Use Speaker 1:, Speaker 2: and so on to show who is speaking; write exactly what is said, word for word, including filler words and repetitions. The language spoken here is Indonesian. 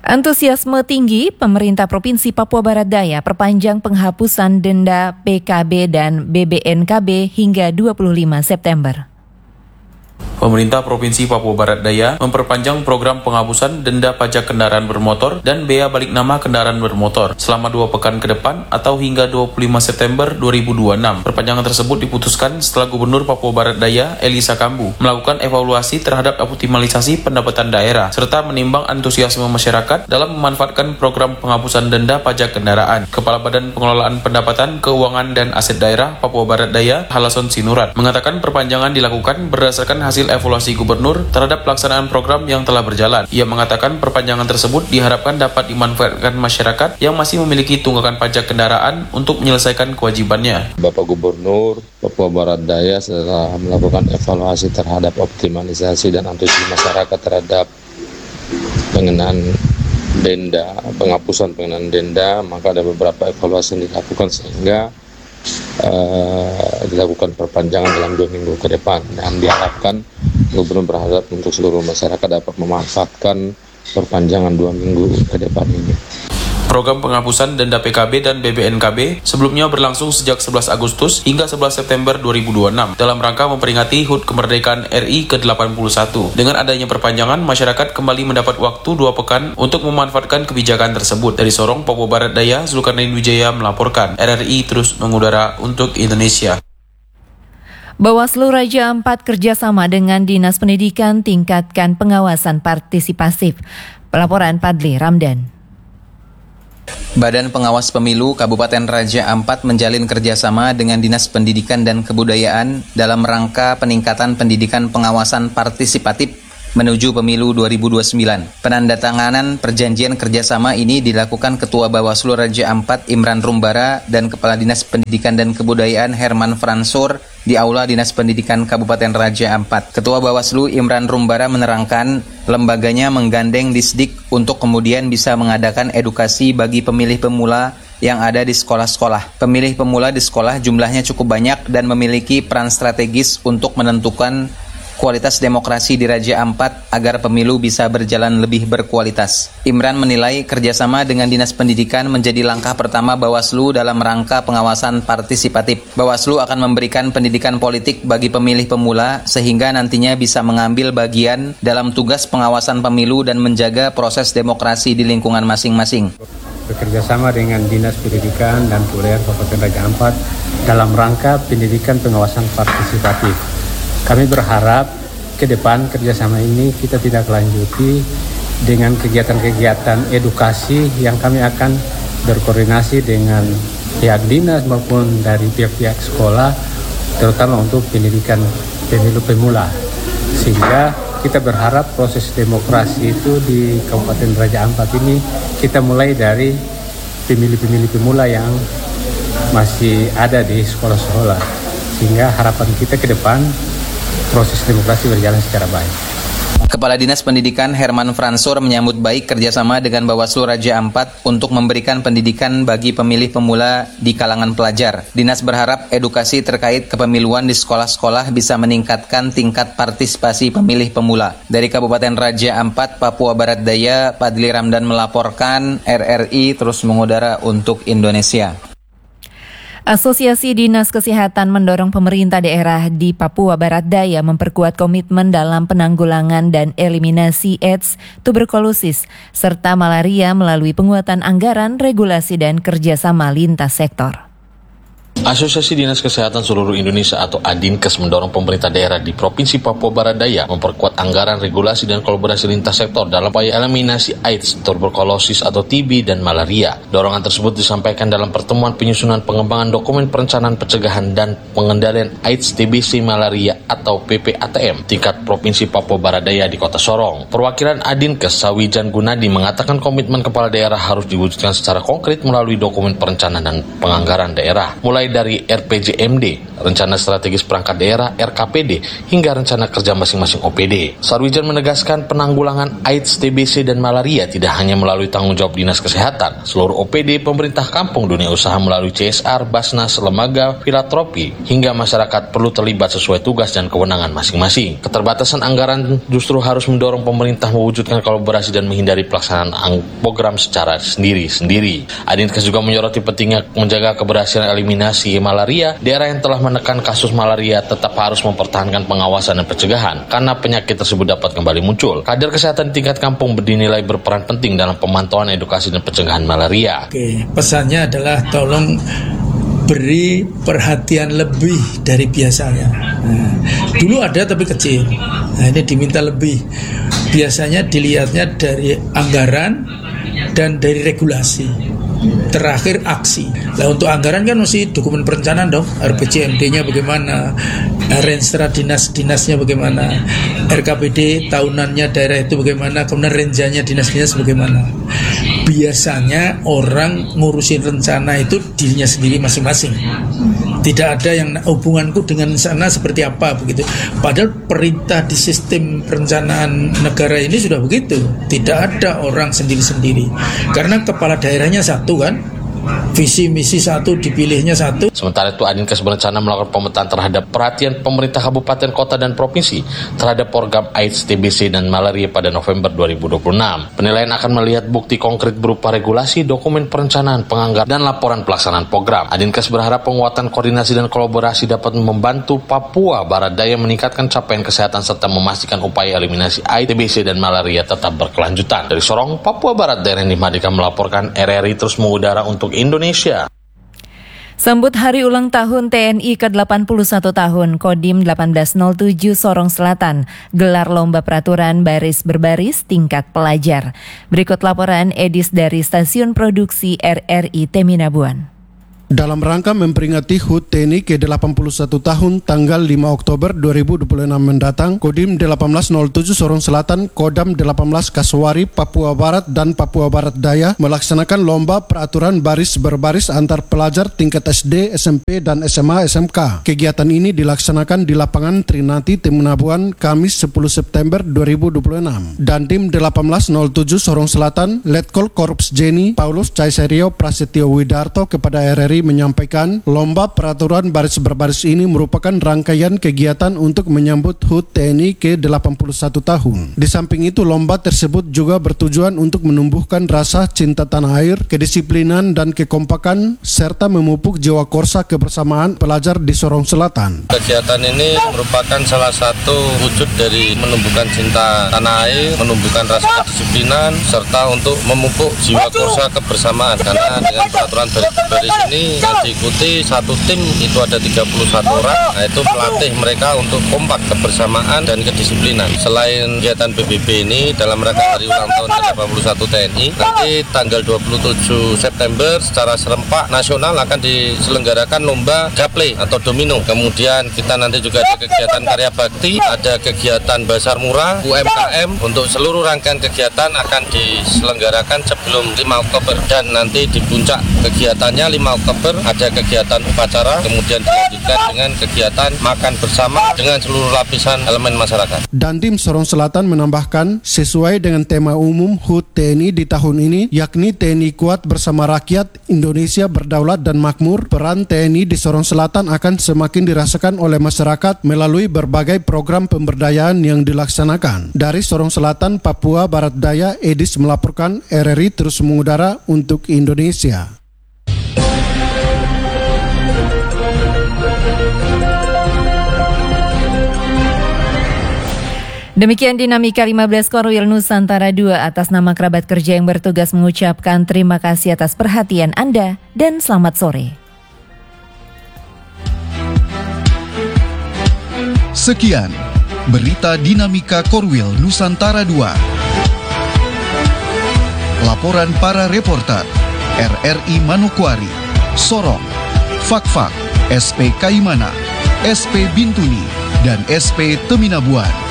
Speaker 1: Antusiasme tinggi, pemerintah Provinsi Papua Barat Daya perpanjang penghapusan denda P K B dan B B N K B hingga dua puluh lima September.
Speaker 2: Pemerintah Provinsi Papua Barat Daya memperpanjang program penghapusan denda pajak kendaraan bermotor dan bea balik nama kendaraan bermotor selama dua pekan ke depan atau hingga dua puluh lima September dua ribu dua puluh enam. Perpanjangan tersebut diputuskan setelah Gubernur Papua Barat Daya, Elisa Kambu, melakukan evaluasi terhadap optimalisasi pendapatan daerah serta menimbang antusiasme masyarakat dalam memanfaatkan program penghapusan denda pajak kendaraan. Kepala Badan Pengelolaan Pendapatan, Keuangan dan Aset Daerah Papua Barat Daya, Halason Sinurat, mengatakan perpanjangan dilakukan berdasarkan hasil evaluasi Gubernur terhadap pelaksanaan program yang telah berjalan. Ia mengatakan perpanjangan tersebut diharapkan dapat dimanfaatkan masyarakat yang masih memiliki tunggakan pajak kendaraan untuk menyelesaikan kewajibannya.
Speaker 3: Bapak Gubernur Papua Barat Daya setelah melakukan evaluasi terhadap optimalisasi dan antusias masyarakat terhadap pengenaan denda, penghapusan pengenaan denda, maka ada beberapa evaluasi yang dilakukan sehingga uh, dilakukan perpanjangan dalam dua minggu ke depan, dan diharapkan Gubernur berharap untuk seluruh masyarakat dapat memanfaatkan perpanjangan dua minggu ke depan ini.
Speaker 2: Program penghapusan denda P K B dan B B N K B sebelumnya berlangsung sejak sebelas Agustus hingga sebelas September dua ribu dua puluh enam dalam rangka memperingati H U T kemerdekaan R I ke delapan puluh satu. Dengan adanya perpanjangan, masyarakat kembali mendapat waktu dua pekan untuk memanfaatkan kebijakan tersebut. Dari Sorong, Papua Barat Daya, Zulkarnain Wijaya melaporkan. R R I terus mengudara untuk Indonesia.
Speaker 1: Bawaslu Raja Ampat kerjasama dengan Dinas Pendidikan tingkatkan pengawasan partisipasif. Pelaporan Padli Ramdan.
Speaker 4: Badan Pengawas Pemilu Kabupaten Raja Ampat menjalin kerjasama dengan Dinas Pendidikan dan Kebudayaan dalam rangka peningkatan pendidikan pengawasan partisipatif menuju Pemilu dua ribu dua puluh sembilan. Penandatanganan perjanjian kerjasama ini dilakukan Ketua Bawaslu Raja Ampat Imran Rumbara dan Kepala Dinas Pendidikan dan Kebudayaan Herman Fransor di Aula Dinas Pendidikan Kabupaten Raja Ampat. Ketua Bawaslu Imran Rumbara menerangkan lembaganya menggandeng Disdik untuk kemudian bisa mengadakan edukasi bagi pemilih pemula yang ada di sekolah-sekolah. Pemilih pemula di sekolah jumlahnya cukup banyak dan memiliki peran strategis untuk menentukan kualitas demokrasi di Raja Ampat agar pemilu bisa berjalan lebih berkualitas. Imran menilai kerjasama dengan Dinas Pendidikan menjadi langkah pertama Bawaslu dalam rangka pengawasan partisipatif. Bawaslu akan memberikan pendidikan politik bagi pemilih pemula sehingga nantinya bisa mengambil bagian dalam tugas pengawasan pemilu dan menjaga proses demokrasi di lingkungan masing-masing.
Speaker 5: Bekerjasama dengan Dinas Pendidikan dan Kebudayaan Kabupaten Raja Ampat dalam rangka pendidikan pengawasan partisipatif. Kami berharap ke depan kerjasama ini kita tidak lanjuti dengan kegiatan-kegiatan edukasi yang kami akan berkoordinasi dengan pihak dinas maupun dari pihak-pihak sekolah, terutama untuk pendidikan pemilu pemula. Sehingga kita berharap proses demokrasi itu di Kabupaten Raja Ampat ini kita mulai dari pemilih-pemilih pemula yang masih ada di sekolah-sekolah. Sehingga harapan kita ke depan proses demokrasi berjalan secara baik.
Speaker 4: Kepala Dinas Pendidikan Herman Fransor menyambut baik kerjasama dengan Bawaslu Raja Ampat untuk memberikan pendidikan bagi pemilih pemula di kalangan pelajar. Dinas berharap edukasi terkait kepemiluan di sekolah-sekolah bisa meningkatkan tingkat partisipasi pemilih pemula. Dari Kabupaten Raja Ampat, Papua Barat Daya, Padli Ramdan melaporkan. R R I terus mengudara untuk Indonesia.
Speaker 1: Asosiasi Dinas Kesehatan mendorong pemerintah daerah di Papua Barat Daya memperkuat komitmen dalam penanggulangan dan eliminasi AIDS, tuberkulosis, serta malaria melalui penguatan anggaran, regulasi, dan kerjasama lintas sektor.
Speaker 6: Asosiasi Dinas Kesehatan Seluruh Indonesia atau Adinkes mendorong pemerintah daerah di Provinsi Papua Barat Daya memperkuat anggaran, regulasi, dan kolaborasi lintas sektor dalam upaya eliminasi AIDS, tuberkulosis atau T B, dan malaria. Dorongan tersebut disampaikan dalam pertemuan penyusunan pengembangan dokumen perencanaan pencegahan dan pengendalian AIDS, T B C, malaria atau P P A T M tingkat Provinsi Papua Barat Daya di Kota Sorong. Perwakilan Adinkes Sawijan Gunadi mengatakan komitmen kepala daerah harus diwujudkan secara konkret melalui dokumen perencanaan dan penganggaran daerah. Mulai dari R P J M D, Rencana Strategis Perangkat Daerah R K P D, hingga rencana kerja masing-masing O P D. Sarwijan menegaskan penanggulangan AIDS, T B C, dan malaria tidak hanya melalui tanggung jawab Dinas Kesehatan. Seluruh O P D, pemerintah kampung, dunia usaha melalui C S R, Basnas, lembaga filantropi, hingga masyarakat perlu terlibat sesuai tugas dan kewenangan masing-masing. Keterbatasan anggaran justru harus mendorong pemerintah mewujudkan kolaborasi dan menghindari pelaksanaan program secara sendiri-sendiri. Adinkes juga menyoroti pentingnya menjaga keberhasilan eliminasi malaria. Daerah yang telah menekan kasus malaria tetap harus mempertahankan pengawasan dan pencegahan karena penyakit tersebut dapat kembali muncul. Kader kesehatan di tingkat kampung dinilai berperan penting dalam pemantauan, edukasi, dan pencegahan malaria.
Speaker 7: Oke, pesannya adalah tolong beri perhatian lebih dari biasanya. Nah, dulu ada tapi kecil. Nah, ini diminta lebih. Biasanya dilihatnya dari anggaran dan dari regulasi. Terakhir aksi. Nah, untuk anggaran kan masih dokumen perencanaan dong. R P J M D-nya bagaimana, renstra dinas-dinasnya bagaimana, R K P D tahunannya daerah itu bagaimana, kemudian renjanya dinas-dinas bagaimana. Biasanya orang ngurusin rencana itu dirinya sendiri masing-masing. Tidak ada yang hubunganku dengan sana seperti apa begitu. Padahal perintah di sistem perencanaan negara ini sudah begitu. Tidak ada orang sendiri-sendiri. Karena kepala daerahnya satu kan, visi misi satu, dipilihnya satu.
Speaker 6: Sementara itu, Adinkes berencana melakukan pemetaan terhadap perhatian pemerintah kabupaten, kota, dan provinsi terhadap program AIDS, T B C, dan malaria pada November dua ribu dua puluh enam. Penilaian akan melihat bukti konkret berupa regulasi, dokumen perencanaan, penganggaran, dan laporan pelaksanaan program. Adinkes berharap penguatan koordinasi dan kolaborasi dapat membantu Papua Barat Daya meningkatkan capaian kesehatan serta memastikan upaya eliminasi AIDS, T B C, dan malaria tetap berkelanjutan. Dari Sorong, Papua Barat Daya, Randy Madika melaporkan. R R I terus mengudara untuk Indonesia.
Speaker 1: Sambut Hari Ulang Tahun T N I ke delapan puluh satu tahun, Kodim seribu delapan ratus tujuh Sorong Selatan gelar lomba peraturan baris berbaris tingkat pelajar. Berikut laporan Edis dari Stasiun Produksi R R I Teminabuan.
Speaker 8: Dalam rangka memperingati H U T T N I ke delapan puluh satu tahun tanggal lima Oktober dua ribu dua puluh enam mendatang, Kodim delapan belas nol tujuh Sorong Selatan, Kodam delapan belas Kasuari, Papua Barat, dan Papua Barat Daya melaksanakan lomba peraturan baris berbaris antar pelajar tingkat S D, S M P, dan S M A S M K. Kegiatan ini dilaksanakan di lapangan Trinati, Teminabuan, Kamis sepuluh September dua ribu dua puluh enam. Dan tim delapan belas nol tujuh Sorong Selatan, Letkol Korps Jenny, Paulus Caiserio Prasetyo Widarto kepada R R I menyampaikan lomba peraturan baris berbaris ini merupakan rangkaian kegiatan untuk menyambut H U T T N I ke delapan puluh satu tahun. Di samping itu, lomba tersebut juga bertujuan untuk menumbuhkan rasa cinta tanah air, kedisiplinan dan kekompakan, serta memupuk jiwa korsa kebersamaan pelajar di Sorong Selatan.
Speaker 9: Kegiatan ini merupakan salah satu wujud dari menumbuhkan cinta tanah air, menumbuhkan rasa kedisiplinan, serta untuk memupuk jiwa korsa kebersamaan. Karena dengan peraturan baris berbaris ini yang diikuti satu tim itu ada tiga puluh satu orang. Nah, itu melatih mereka untuk kompak, kebersamaan, dan kedisiplinan. Selain kegiatan B B B ini dalam rangka hari ulang tahun ke delapan puluh satu T N I, nanti tanggal dua puluh tujuh September secara serempak nasional akan diselenggarakan lomba gaple atau domino. Kemudian kita nanti juga ada kegiatan karya bakti, ada kegiatan bazar murah, U M K M. Untuk seluruh rangkaian kegiatan akan diselenggarakan sebelum lima Oktober, dan nanti di puncak kegiatannya lima Oktober ada kegiatan upacara, kemudian dilanjutkan dengan kegiatan makan bersama dengan seluruh lapisan elemen masyarakat.
Speaker 8: Dan tim Sorong Selatan menambahkan, sesuai dengan tema umum H U T T N I di tahun ini, yakni T N I kuat bersama rakyat, Indonesia berdaulat dan makmur, peran T N I di Sorong Selatan akan semakin dirasakan oleh masyarakat melalui berbagai program pemberdayaan yang dilaksanakan. Dari Sorong Selatan, Papua Barat Daya, Edis melaporkan. R R I terus mengudara untuk Indonesia.
Speaker 1: Demikian dinamika lima belas Korwil Nusantara dua. Atas nama kerabat kerja yang bertugas mengucapkan terima kasih atas perhatian Anda dan selamat sore.
Speaker 10: Sekian berita dinamika Korwil Nusantara dua. Laporan para reporter R R I Manokwari, Sorong, Fakfak, S P Kaimana, S P Bintuni, dan S P Teminabuan.